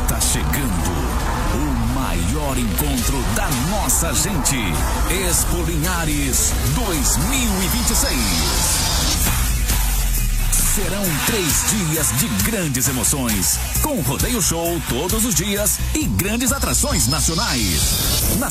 Está chegando o maior encontro da nossa gente. Expo Linhares 2026. Serão 3 dias de grandes emoções, com rodeio show todos os dias e grandes atrações nacionais. Na